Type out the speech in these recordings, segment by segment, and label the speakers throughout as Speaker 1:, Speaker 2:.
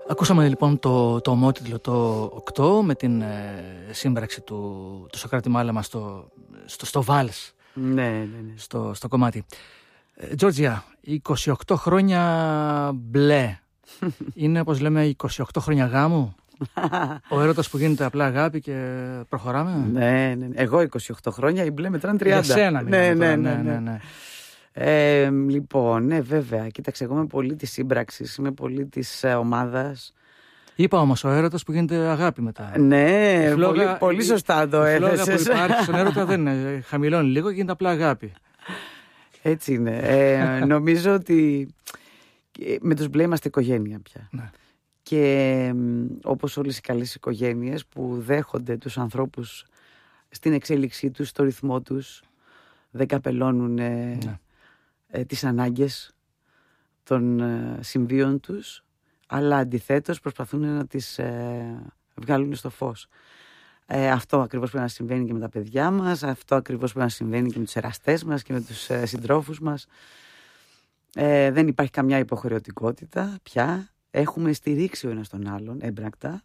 Speaker 1: Ακούσαμε λοιπόν το ομότιτλο το 8 με την σύμπραξη του Σωκράτη Μάλαμα στο βάλς,
Speaker 2: ναι.
Speaker 1: στο κομμάτι. Τζόρτζια, 28 χρόνια μπλε είναι, όπως λέμε, 28 χρόνια γάμου. Ο έρωτας που γίνεται απλά αγάπη και προχωράμε.
Speaker 2: Ναι. Εγώ 28 χρόνια, η μπλε μετράνε 30.
Speaker 1: Για σένα
Speaker 2: ναι. Λοιπόν, ναι, βέβαια. Κοίταξε, εγώ είμαι πολύ της σύμπραξης, είμαι πολύ της ομάδας.
Speaker 1: Είπα όμως ο έρωτας που γίνεται αγάπη μετά.
Speaker 2: Ναι, πολύ σωστά το έθεσες.
Speaker 1: Η φλόγα που υπάρχει στον έρωτα δεν είναι, χαμηλώνει λίγο και γίνεται απλά αγάπη.
Speaker 2: Έτσι είναι. Νομίζω ότι με τους μπλε είμαστε οικογένεια πια.
Speaker 1: Ναι.
Speaker 2: Και όπως όλες οι καλές οικογένειες που δέχονται τους ανθρώπους στην εξέλιξή τους, στο ρυθμό τους, δεν καπελώνουν τις ανάγκες των συμβίων τους, αλλά αντιθέτως προσπαθούν να τις βγάλουν στο φως. Αυτό ακριβώς πρέπει να συμβαίνει και με τα παιδιά μας, αυτό ακριβώς πρέπει να συμβαίνει και με τους εραστές μας και με τους συντρόφους μας. Δεν υπάρχει καμιά υποχρεωτικότητα πια. Έχουμε στηρίξει ο ένας τον άλλον έμπρακτα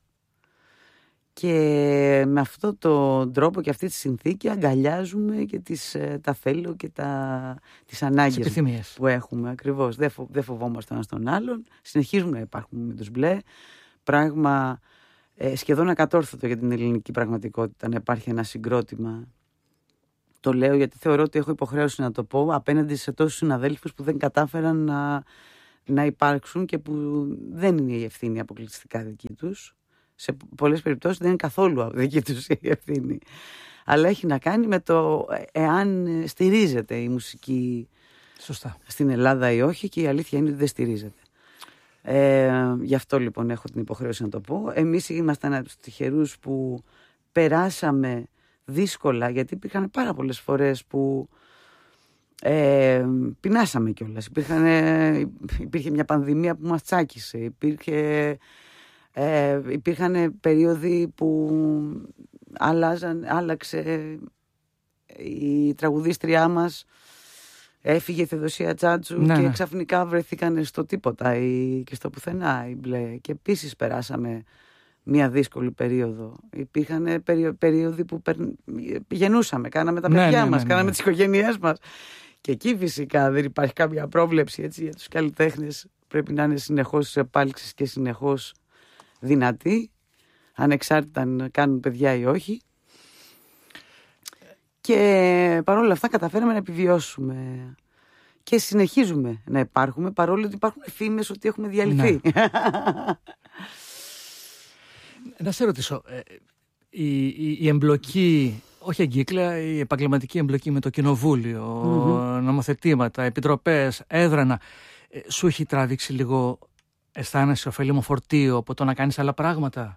Speaker 2: και με αυτόν τον τρόπο και αυτή τη συνθήκη αγκαλιάζουμε και τα θέλω και τις ανάγκες που έχουμε. Ακριβώς. Δεν φοβόμαστε ένας τον άλλον. Συνεχίζουμε να υπάρχουμε με τους μπλε. Πράγμα σχεδόν ακατόρθωτο για την ελληνική πραγματικότητα να υπάρχει ένα συγκρότημα. Το λέω γιατί θεωρώ ότι έχω υποχρέωση να το πω απέναντι σε τόσους συναδέλφους που δεν κατάφεραν να υπάρξουν και που δεν είναι η ευθύνη αποκλειστικά δική τους. Σε πολλές περιπτώσεις δεν είναι καθόλου δική τους η ευθύνη. Αλλά έχει να κάνει με το εάν στηρίζεται η μουσική
Speaker 1: σωστά
Speaker 2: στην Ελλάδα ή όχι, και η αλήθεια είναι ότι δεν στηρίζεται. Γι' αυτό λοιπόν έχω την υποχρέωση να το πω. Εμείς ήμασταν από τους τυχερούς που περάσαμε δύσκολα, γιατί υπήρχαν πάρα πολλές φορές που πεινάσαμε κιόλας. Υπήρχε μια πανδημία που μας τσάκισε. Υπήρχαν περίοδοι που άλλαξε η τραγουδίστριά μας, έφυγε η Θεοδοσία Τσάτσου και ξαφνικά βρεθήκαν στο τίποτα και στο πουθενά οι μπλε. Και επίσης περάσαμε μια δύσκολη περίοδο. Υπήρχαν περίοδοι που γεννούσαμε, κάναμε τα παιδιά μας, κάναμε τις οικογένειές μας. Και εκεί φυσικά δεν υπάρχει κάποια πρόβλεψη, έτσι, για τους καλλιτέχνες. Πρέπει να είναι συνεχώς στις επάλξεις και συνεχώς δυνατοί, ανεξάρτητα αν κάνουν παιδιά ή όχι. Και παρόλα αυτά καταφέραμε να επιβιώσουμε. Και συνεχίζουμε να υπάρχουμε, παρόλο ότι υπάρχουν φήμες ότι έχουμε διαλυθεί. Ναι.
Speaker 1: Να σε ρωτήσω, η εμπλοκή, όχι εγκύκλια, η επαγγελματική εμπλοκή με το κοινοβούλιο, νομοθετήματα, επιτροπές, έδρανα, σου έχει τραβήξει λίγο, αισθάνεσαι ωφέλιμο φορτίο από το να κάνεις άλλα πράγματα?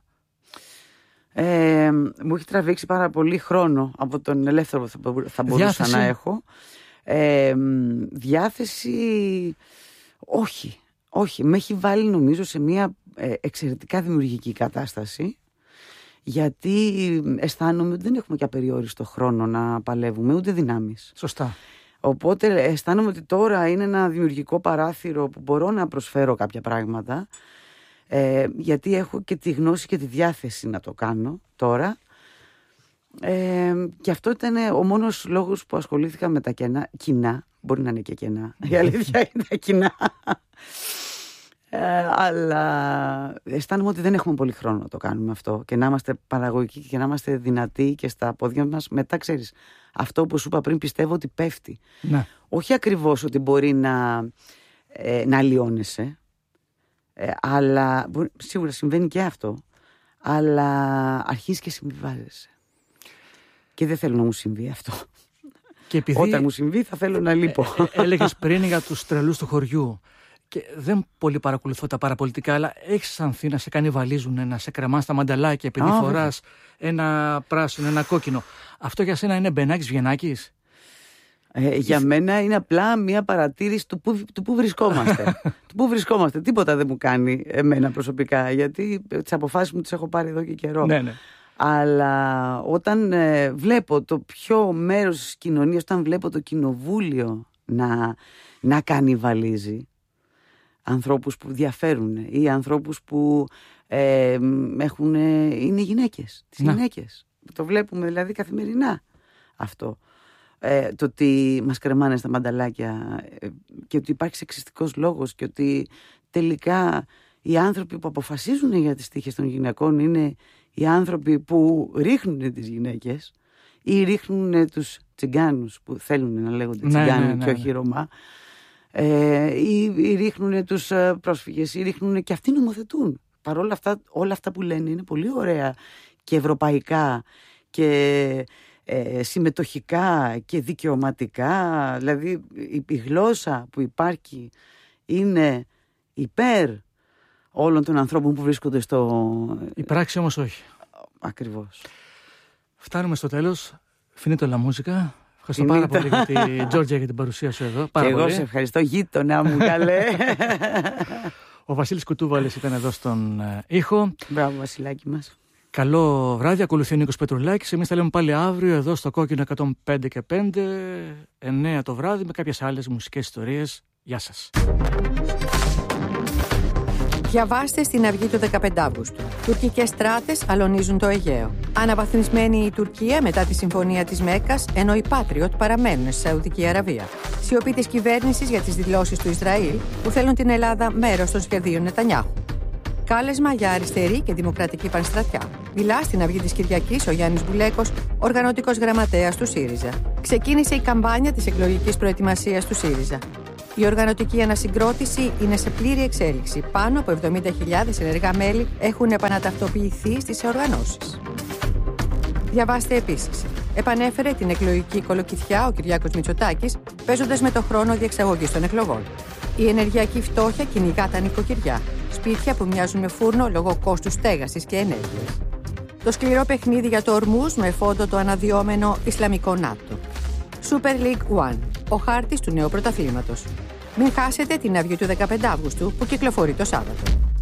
Speaker 2: Μου έχει τραβήξει πάρα πολύ χρόνο από τον ελεύθερο που θα μπορούσα να έχω. Διάθεση, όχι. Με έχει βάλει νομίζω σε μια εξαιρετικά δημιουργική κατάσταση, γιατί αισθάνομαι ότι δεν έχουμε και απεριόριστο χρόνο να παλεύουμε, ούτε δυνάμεις.
Speaker 1: Σωστά.
Speaker 2: Οπότε αισθάνομαι ότι τώρα είναι ένα δημιουργικό παράθυρο που μπορώ να προσφέρω κάποια πράγματα, γιατί έχω και τη γνώση και τη διάθεση να το κάνω τώρα. Και αυτό ήταν ο μόνος λόγος που ασχολήθηκα με τα κοινά. Μπορεί να είναι και κενά, η αλήθεια είναι τα κοινά. Αλλά αισθάνομαι ότι δεν έχουμε πολύ χρόνο να το κάνουμε αυτό και να είμαστε παραγωγικοί και να είμαστε δυνατοί και στα πόδια μας. Μετά, ξέρεις, αυτό που σου είπα πριν, πιστεύω ότι πέφτει.
Speaker 1: Ναι.
Speaker 2: Όχι ακριβώς ότι μπορεί να αλλοιώνεσαι, αλλά σίγουρα συμβαίνει και αυτό, αλλά αρχίζεις και συμβιβάζεσαι. Και δεν θέλω να μου συμβεί αυτό.
Speaker 1: Και επειδή
Speaker 2: όταν μου συμβεί θα θέλω να λείπω.
Speaker 1: Έλεγες πριν για τους τρελούς του χωριού. Και δεν πολύ παρακολουθώ τα παραπολιτικά, αλλά έχεις αισθανθεί να σε κανιβαλίζουν, να σε κρεμάνε στα μανταλάκια επειδή φοράς ένα πράσινο, ένα κόκκινο. Αυτό για σένα είναι Μπενάκης Βιεννάκης?
Speaker 2: Για μένα είναι απλά μια παρατήρηση του που βρισκόμαστε. Του που βρισκόμαστε. Τίποτα δεν μου κάνει εμένα προσωπικά, γιατί τις αποφάσεις μου τις έχω πάρει εδώ και καιρό.
Speaker 1: Ναι.
Speaker 2: Αλλά όταν βλέπω το πιο μέρος της κοινωνίας, όταν βλέπω το κοινοβούλιο να κανιβαλίζει, ανθρώπους που διαφέρουν ή ανθρώπους που είναι γυναίκες. Τις γυναίκες. Το βλέπουμε δηλαδή καθημερινά αυτό. Το ότι μας κρεμάνε στα μανταλάκια και ότι υπάρχει σεξιστικός λόγος και ότι τελικά οι άνθρωποι που αποφασίζουν για τις τύχες των γυναικών είναι οι άνθρωποι που ρίχνουν τις γυναίκες ή ρίχνουν τους τσιγκάνους που θέλουν να λέγονται τσιγκάνοι και όχι Ρωμά, ή ρίχνουν τους πρόσφυγες ή ρίχνουν, και αυτοί νομοθετούν. Παρόλα αυτά, όλα αυτά που λένε είναι πολύ ωραία και ευρωπαϊκά και συμμετοχικά και δικαιωματικά. Δηλαδή η γλώσσα που υπάρχει είναι υπέρ όλων των ανθρώπων που βρίσκονται
Speaker 1: Η πράξη όμως όχι.
Speaker 2: Ακριβώς.
Speaker 1: Φτάνουμε στο τέλος. Finito la musica. Ευχαριστώ πάρα πολύ για την Τζόρτζια για την παρουσία σου εδώ.
Speaker 2: Και εγώ σε ευχαριστώ, γείτονά μου, καλέ.
Speaker 1: Ο Βασίλης Κουτούβαλης ήταν εδώ στον ήχο.
Speaker 2: Μπράβο, Βασιλάκι μας.
Speaker 1: Καλό βράδυ, ακολουθεί ο Νίκος Πετρουλάκης. Εμείς θα λέμε πάλι αύριο εδώ στο Κόκκινο 105 και 5, 9 το βράδυ, με κάποιες άλλες μουσικές ιστορίες. Γεια σας.
Speaker 3: Διαβάστε στην Αυγή του 15 Αύγουστου. Τουρκικές στράτες αλωνίζουν το Αιγαίο. Αναβαθμισμένη η Τουρκία μετά τη συμφωνία της Μέκκας, ενώ οι Patriot παραμένουν στη Σαουδική Αραβία. Σιωπή της κυβέρνησης για τις δηλώσεις του Ισραήλ που θέλουν την Ελλάδα μέρος των σχεδίων Νετανιάχου. Κάλεσμα για αριστερή και δημοκρατική πανστρατιά. Μιλά στην Αυγή της Κυριακής ο Γιάννης Μπουλέκος, οργανωτικός γραμματέας του ΣΥΡΙΖΑ. Ξεκίνησε η καμπάνια της εκλογικής προετοιμασίας του ΣΥΡΙΖΑ. Η οργανωτική ανασυγκρότηση είναι σε πλήρη εξέλιξη. Πάνω από 70.000 ενεργά μέλη έχουν επαναταυτοποιηθεί στις οργανώσεις. Διαβάστε επίσης. Επανέφερε την εκλογική κολοκυθιά ο Κυριάκος Μητσοτάκης, παίζοντας με το χρόνο διεξαγωγής των εκλογών. Η ενεργειακή φτώχεια κυνηγά τα νοικοκυριά. Σπίτια που μοιάζουν με φούρνο λόγω κόστους στέγασης και ενέργειας. Το σκληρό παιχνίδι για το Ορμούζ με φόντο το αναδυόμενο Ισλαμικό ΝΑΤΟ. Super League One, ο χάρτης του νέου πρωταθλήματος. Μην χάσετε την Αυγή του 15 Αύγουστου που κυκλοφορεί το Σάββατο.